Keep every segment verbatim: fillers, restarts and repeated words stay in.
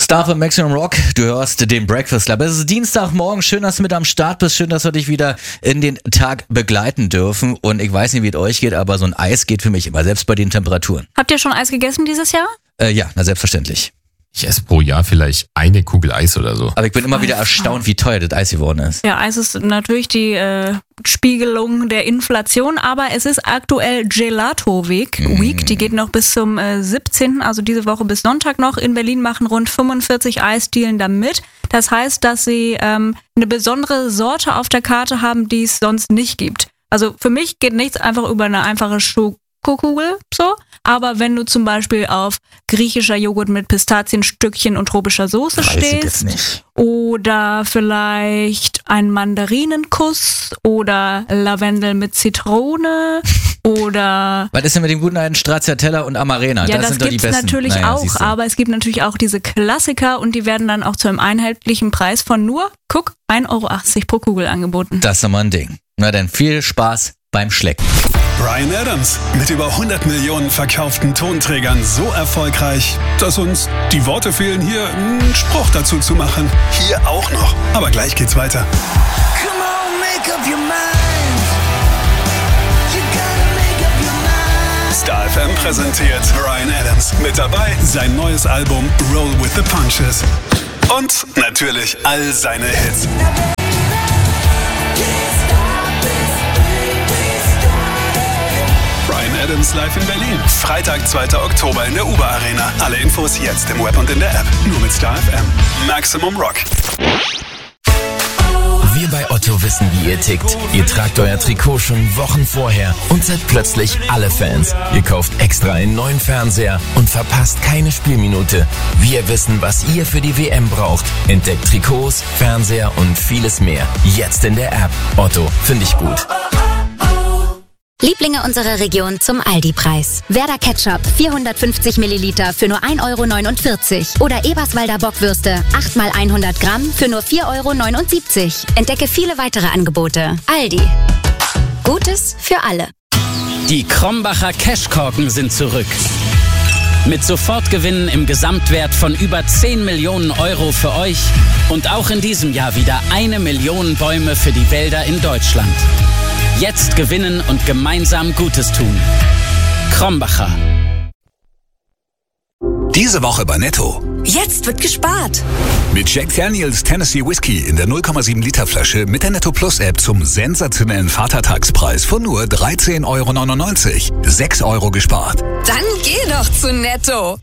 Star F M Maximum Rock, du hörst den Breakfast Club. Es ist Dienstagmorgen, schön, dass du mit am Start bist, schön, dass wir dich wieder in den Tag begleiten dürfen. Und ich weiß nicht, wie es euch geht, aber so ein Eis geht für mich immer, selbst bei den Temperaturen. Habt ihr schon Eis gegessen dieses Jahr? Äh, ja, na selbstverständlich. Ich esse pro Jahr vielleicht eine Kugel Eis oder so. Aber ich bin immer wieder erstaunt, wie teuer das Eis geworden ist. Ja, Eis ist natürlich die äh, Spiegelung der Inflation, aber es ist aktuell Gelato Week. Mm. Week, die geht noch bis zum äh, siebzehnten, also diese Woche bis Sonntag noch. In Berlin machen rund fünfundvierzig Eisdielen da mit. Das heißt, dass sie ähm, eine besondere Sorte auf der Karte haben, die es sonst nicht gibt. Also für mich geht nichts einfach über eine einfache Schokokugel, so. Aber wenn du zum Beispiel auf griechischer Joghurt mit Pistazienstückchen und tropischer Soße Weiß ich stehst jetzt nicht. oder vielleicht ein Mandarinenkuss oder Lavendel mit Zitrone oder... Was ist denn mit dem guten alten Stracciatella und Amarena? Ja, das, das sind doch die gibt's besten. natürlich Naja, auch, siehst du. aber es gibt natürlich auch diese Klassiker und die werden dann auch zu einem einheitlichen Preis von nur, guck, ein Euro achtzig pro Kugel angeboten. Das ist doch mal ein Ding. Na dann, viel Spaß beim Schlecken. Bryan Adams, mit über hundert Millionen verkauften Tonträgern so erfolgreich, dass uns die Worte fehlen, hier einen Spruch dazu zu machen. Hier auch noch. Aber gleich geht's weiter. Come on, make up your mind. You gotta make up your mind. Star F M präsentiert Bryan Adams. Mit dabei sein neues Album Roll with the Punches. Und natürlich all seine Hits. Bryan Adams live in Berlin. Freitag, zweiter Oktober in der Uber Arena. Alle Infos jetzt im Web und in der App. Nur mit Star F M. Maximum Rock. Wir bei Otto wissen, wie ihr tickt. Ihr tragt euer Trikot schon Wochen vorher und seid plötzlich alle Fans. Ihr kauft extra einen neuen Fernseher und verpasst keine Spielminute. Wir wissen, was ihr für die W M braucht. Entdeckt Trikots, Fernseher und vieles mehr. Jetzt in der App. Otto, finde ich gut. Lieblinge unserer Region zum Aldi-Preis. Werder Ketchup vierhundertfünfzig Milliliter für nur ein Euro neunundvierzig. Oder Eberswalder Bockwürste acht mal hundert Gramm für nur vier Euro neunundsiebzig. Entdecke viele weitere Angebote. Aldi. Gutes für alle. Die Krombacher Cashkorken sind zurück. Mit Sofortgewinnen im Gesamtwert von über zehn Millionen Euro für euch und auch in diesem Jahr wieder eine Million Bäume für die Wälder in Deutschland. Jetzt gewinnen und gemeinsam Gutes tun. Krombacher. Diese Woche bei Netto. Jetzt wird gespart. Mit Jack Daniels Tennessee Whiskey in der null Komma sieben Liter Flasche mit der Netto Plus App zum sensationellen Vatertagspreis von nur dreizehn Euro neunundneunzig. sechs Euro gespart. Dann geh doch zu Netto.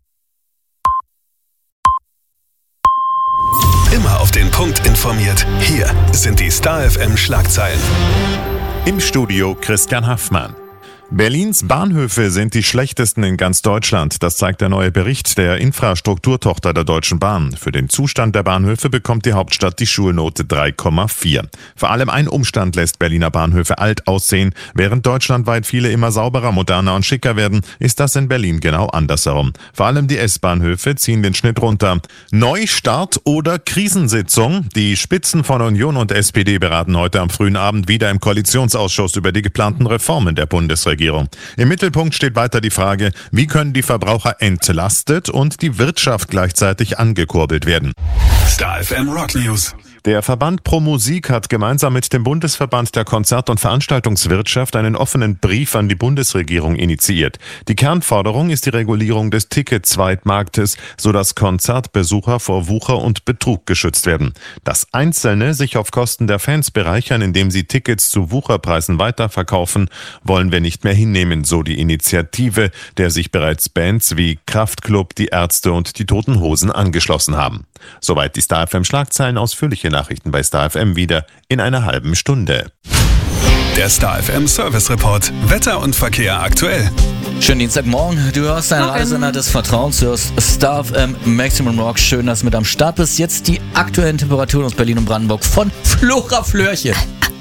Immer auf den Punkt informiert. Hier sind die Star F M Schlagzeilen. Im Studio Christian Haffmann. Berlins Bahnhöfe sind die schlechtesten in ganz Deutschland. Das zeigt der neue Bericht der Infrastrukturtochter der Deutschen Bahn. Für den Zustand der Bahnhöfe bekommt die Hauptstadt die Schulnote drei Komma vier. Vor allem ein Umstand lässt Berliner Bahnhöfe alt aussehen. Während deutschlandweit viele immer sauberer, moderner und schicker werden, ist das in Berlin genau andersherum. Vor allem die S-Bahnhöfe ziehen den Schnitt runter. Neustart oder Krisensitzung? Die Spitzen von Union und S P D beraten heute am frühen Abend wieder im Koalitionsausschuss über die geplanten Reformen der Bundesregierung. Im Mittelpunkt steht weiter die Frage, wie können die Verbraucher entlastet und die Wirtschaft gleichzeitig angekurbelt werden. Star F M Rock News. Der Verband Pro Musik hat gemeinsam mit dem Bundesverband der Konzert- und Veranstaltungswirtschaft einen offenen Brief an die Bundesregierung initiiert. Die Kernforderung ist die Regulierung des Ticket-Zweitmarktes, sodass Konzertbesucher vor Wucher und Betrug geschützt werden. Dass Einzelne sich auf Kosten der Fans bereichern, indem sie Tickets zu Wucherpreisen weiterverkaufen, wollen wir nicht mehr hinnehmen, so die Initiative, der sich bereits Bands wie Kraftklub, die Ärzte und die Toten Hosen angeschlossen haben. Soweit die Star F M Schlagzeilen. Ausführliche Nachrichten bei Star F M wieder in einer halben Stunde. Der Star F M Service Report. Wetter und Verkehr aktuell. Schönen Dienstagmorgen. Du hörst deinen Reisender des Vertrauens, du hörst Star F M Maximum Rock. Schön, dass du mit am Start bist. Jetzt die aktuellen Temperaturen aus Berlin und Brandenburg von Flora Flörchen.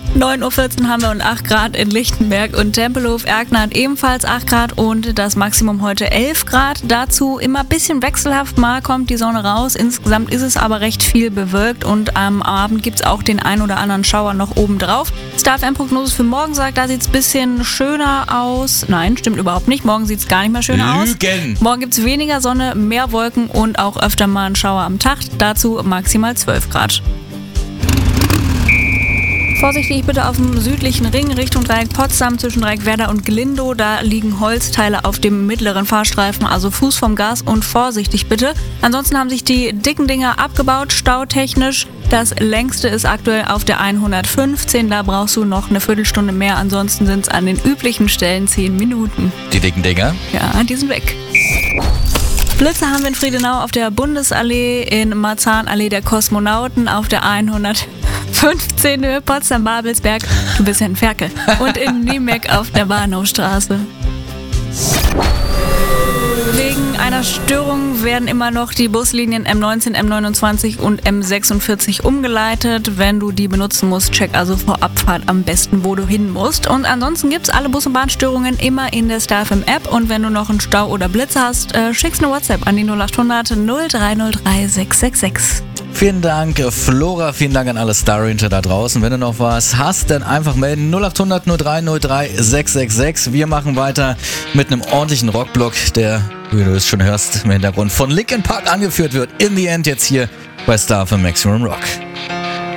neun Uhr vierzehn haben wir und acht Grad in Lichtenberg und Tempelhof. Erkner hat ebenfalls acht Grad und das Maximum heute elf Grad. Dazu immer ein bisschen wechselhaft, mal kommt die Sonne raus. Insgesamt ist es aber recht viel bewölkt und am Abend gibt es auch den ein oder anderen Schauer noch oben drauf. Star F M-Prognose für morgen sagt, da sieht es ein bisschen schöner aus. Nein, stimmt überhaupt nicht. Morgen sieht es gar nicht mehr schöner Lügen. aus. Morgen gibt es weniger Sonne, mehr Wolken und auch öfter mal einen Schauer am Tag. Dazu maximal zwölf Grad. Vorsichtig bitte auf dem südlichen Ring Richtung Dreieck Potsdam zwischen Dreieck Werder und Glindow. Da liegen Holzteile auf dem mittleren Fahrstreifen, also Fuß vom Gas und vorsichtig bitte. Ansonsten haben sich die dicken Dinger abgebaut, stautechnisch. Das längste ist aktuell auf der hundertfünfzehn, da brauchst du noch eine Viertelstunde mehr. Ansonsten sind es an den üblichen Stellen zehn Minuten. Die dicken Dinger? Ja, die sind weg. Blitze haben wir in Friedenau auf der Bundesallee, in Marzahn-Allee der Kosmonauten, auf der hundertfünfzehn Höhe Potsdam-Babelsberg, du bist ja ein Ferkel, und in Niemeck auf der Bahnhofstraße. Wegen einer Störung werden immer noch die Buslinien M neunzehn, M neunundzwanzig und M sechsundvierzig umgeleitet. Wenn du die benutzen musst, check also vor Abfahrt am besten, wo du hin musst. Und ansonsten gibt's alle Bus- und Bahnstörungen immer in der Star F M App. Und wenn du noch einen Stau oder Blitze hast, äh, schickst eine WhatsApp an die null acht hundert null drei null drei sechs sechs sechs. Vielen Dank, Flora. Vielen Dank an alle Star Ranger da draußen. Wenn du noch was hast, dann einfach melden. null acht hundert null drei null drei sechs sechs sechs. Wir machen weiter mit einem ordentlichen Rockblock, der, wie du es schon hörst, im Hintergrund von Linkin Park angeführt wird. In the End jetzt hier bei Star für Maximum Rock.